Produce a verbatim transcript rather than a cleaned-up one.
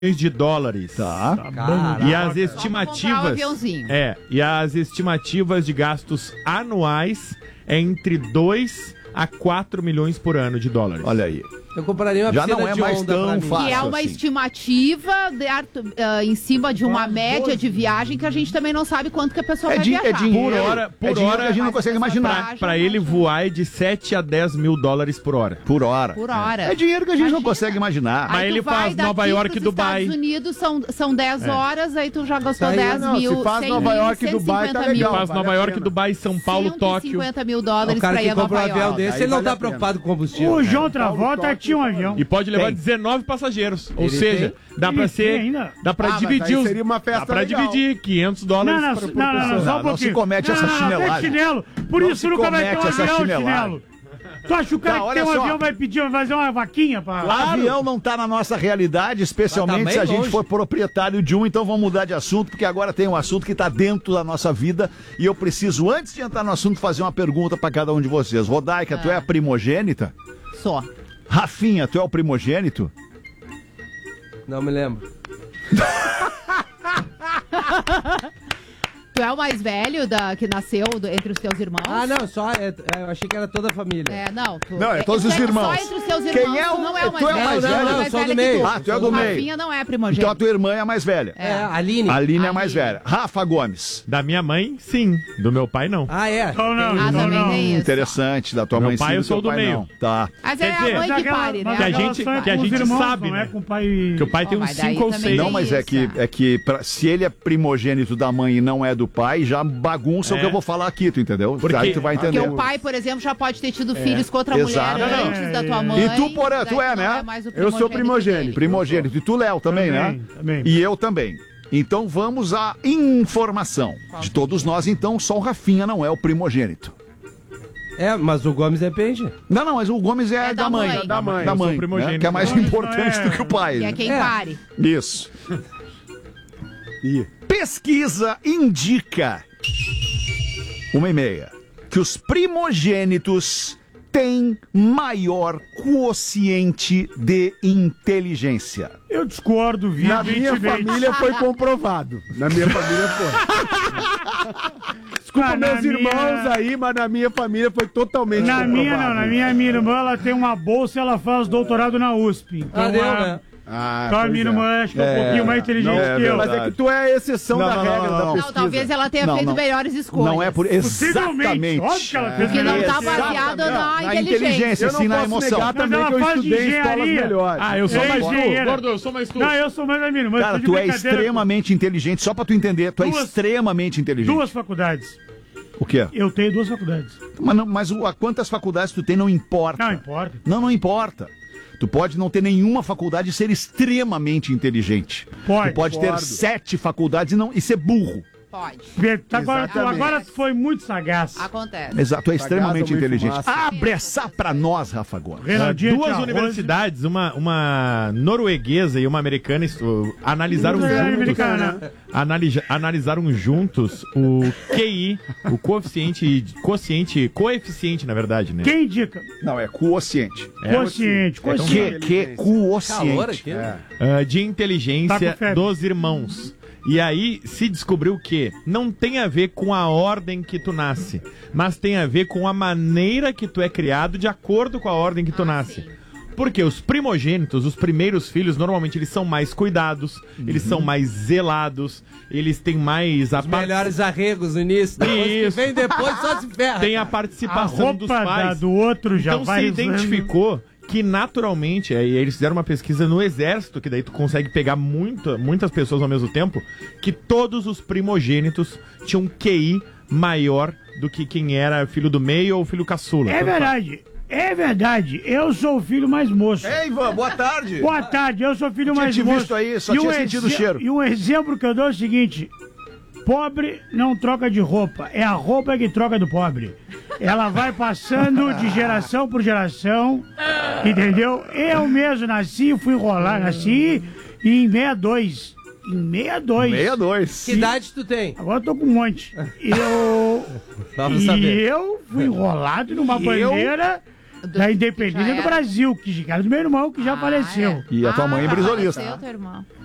de dólares. Tá. Caraca. E as estimativas. Um é, e as estimativas de gastos anuais é entre dois a quatro milhões por ano de dólares. Olha aí. Eu compraria uma Já piscina não é de mais onda tão pra mim. fácil. Que é uma assim. estimativa de, uh, em cima de uma média de viagem que a gente também não sabe quanto que a pessoa É, vai di viajar. é dinheiro, Por hora, por é dinheiro hora que a gente não mas consegue essa imaginar. viagem- Pra ele voar é de sete a dez mil dólares por hora. Por hora. Por hora. É dinheiro que a gente não Imagina. consegue imaginar. Mas Aí tu ele vai faz daqui Nova York e pros Dubai. Estados Unidos são, são dez horas, aí tu já gastou Tá aí, dez não, mil. se faz cem Nova mil, York e Dubai, tá cento e cinquenta legal. mil. Faz vale Nova a York, pena. Dubai, São Paulo, cento e Tóquio. cinquenta mil O dólares cara pra ir que a Nova compra um avião York. desse, Aí ele não vale tá a pena. preocupado com combustível. O né? João Travolta tinha um avião. E pode levar Tem. dezenove passageiros. Ou Ele seja, dá Ele pra tem ser. ainda? Dá pra Ah, mas dividir aí os. seria uma festa Dá pra legal. dividir quinhentos dólares Não, não, por, por não, não, pessoa. não, só um Não, não se pouquinho. comete essa Não, não, não, chinelagem. tem chinelo. Por Não isso se nunca vai ter um comete essa avião, chinelagem. chinelo. Tu acha que o cara Tá, que tem olha um só. avião vai pedir, vai fazer uma vaquinha pra... O avião não tá na nossa realidade, especialmente Mas se tá a bem gente longe. for proprietário de um, então vamos mudar de assunto, porque agora tem um assunto que tá dentro da nossa vida e eu preciso, antes de entrar no assunto, fazer uma pergunta pra cada um de vocês. Rodaica, tu é a primogênita? Só. Rafinha, tu é o primogênito? Não me lembro. Tu é o mais velho da, que nasceu do- entre os teus irmãos? Ah, não, só. É, é, eu achei que era toda a família. É, não. Tu, Não, é todos tu os irmãos. Só entre os teus Quem irmãos, é o- tu não é o mais tu é o velho. mais tu é velho? mais Não, eu sou velho do que meio. tu. Ah, tu é do O meio. Rafinha não é Então a primogênito. tua irmã é a mais velha. É, a Aline. A Aline é a Aline. mais velha. Rafa Gomes. Da minha mãe, sim. Do meu pai, não. Ah, é. Então não, Ah, então também não. tem isso. Interessante, da tua Meu mãe pai, sim, eu do sou teu do pai meio. não. Tá. Mas Quer é a dizer, mãe Mas que aquela- pare, mas Que a né? aquela gente- só é que a com os gente irmãos, sabe, não né? é com o pai... Que o pai Bom, tem uns mas daí cinco ou também seis. Não, mas é isso, que, é. é que pra- se ele é primogênito da mãe e não é do pai, já bagunça o É. que eu vou falar aqui, tu entendeu? Porque- Aí tu vai Porque entender. o pai, por exemplo, já pode ter tido filhos com outra Exato. mulher Não, não. antes da tua mãe. E tu, Porã, tu daí é, não né? mais o Eu sou primogênito. dele. Primogênito. E tu, Léo, também, Também, né? também. E eu também. Então vamos à informação. De todos nós, então, só o Rafinha não é o primogênito. É, mas o Gomes depende. Não, não, mas o Gomes é, É da, da mãe. mãe. Da mãe. Da Eu sou mãe, primogênito. né? Que é mais Gomes importante é- do que o pai. Que é né? quem É. pare. Isso. Ih. Pesquisa indica, uma e meia, que os primogênitos têm maior quociente de inteligência. Eu discordo, Na viamente. minha família foi comprovado. Na minha família foi. Desculpa Ah, na meus minha- irmãos aí, mas na minha família foi totalmente Na comprovado. minha não, na minha, minha irmã, ela tem uma bolsa e ela faz doutorado na U S P. Então, Ah, deu, a- né? Ah, então a pois minha é. irmã acho que é um É, pouquinho mais inteligente não é que eu. Mas é que tu é a exceção Não, da não, não, regra não, da não. pesquisa. Não, talvez ela tenha Não, feito não. melhores escolhas. Não é por Possivelmente. Óbvio que ela fez Porque não tá melhores. baseado na, Na inteligência. inteligência, Eu não sim, na posso emoção. negar também ela que eu faz de estudei em escolas engenharia. melhores. Ah, eu sou É mais tu. engenheira. Gordo, eu sou mais tu. Não, eu sou mais a minha irmã. Cara, tô de tu é brincadeira com- extremamente inteligente, só pra tu entender, tu é Duas- extremamente inteligente. Duas faculdades. O quê? Eu tenho duas faculdades. Mas, não, mas o- a quantas faculdades tu tem não importa. Não importa. Não, não importa. Tu pode não ter nenhuma faculdade e ser extremamente inteligente. Pode. Tu pode ter Concordo. sete faculdades e, não, e ser burro. Pode. Agora tu, Exatamente. agora tu foi muito sagaz. Acontece. Exato, tu é extremamente Sagaz, inteligente. homem fumaça. Abre essa pra nós, Rafa Gomes. Ah, Renaldinho duas tinha arroz. universidades, uma, uma norueguesa e uma americana, estu- analisaram Duas juntos, americanas. analisa- analisaram juntos o Q I, o coeficiente, coeficiente, coeficiente, na verdade, né? Quem indica? Não, é quociente. É, Consciente, consciente. Que, que quociente. Calor aqui, né? ah, de Tá inteligência com febre. dos irmãos. E aí se descobriu que não tem a ver com a ordem que tu nasce, mas tem a ver com a maneira que tu é criado de acordo com a ordem que tu nasce. Porque os primogênitos, os primeiros filhos, normalmente eles são mais cuidados, eles são mais zelados, eles têm mais a Os par- melhores arregos no início. Depois que Isso. vem depois só se ferra. tem a A participação dos roupa da, pais. do outro já Então vai se usando. identificou que naturalmente, aí eles fizeram uma pesquisa no exército, que daí tu consegue pegar muita, muitas pessoas ao mesmo tempo, que todos os primogênitos tinham um Q I maior do que quem era filho do meio ou filho caçula. É Tanto faz. verdade. É verdade. Eu sou o filho mais moço. Ei, Ivan, boa tarde. Boa tarde, eu sou o filho Tinha mais te moço. visto aí, só E tinha um sentido o exe- cheiro. E um exemplo que eu dou é o seguinte: pobre não troca de roupa, é a roupa que troca do pobre. Ela vai passando de geração por geração, entendeu? Eu mesmo nasci, fui rolar, nasci em sessenta e dois. Em sessenta e dois. sessenta e dois. Que idade tu tem? Agora eu tô com um monte. Eu. Só pra e saber. eu fui enrolado numa bandeira da independência Já do era. Brasil, que era do meu irmão, que já Ah, faleceu. é. E a tua Ah, mãe é já brisolista. faleceu, teu irmão.